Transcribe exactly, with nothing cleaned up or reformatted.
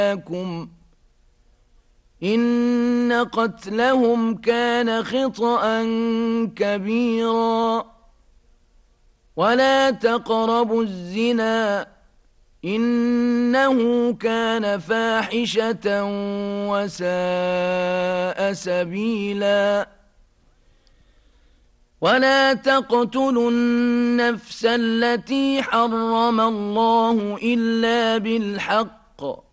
لكم إن قتلهم كان خطأ كبيرا ولا تقربوا الزنا إنه كان فاحشة وساء سبيلا ولا تقتلوا النفس التي حرم الله إلا بالحق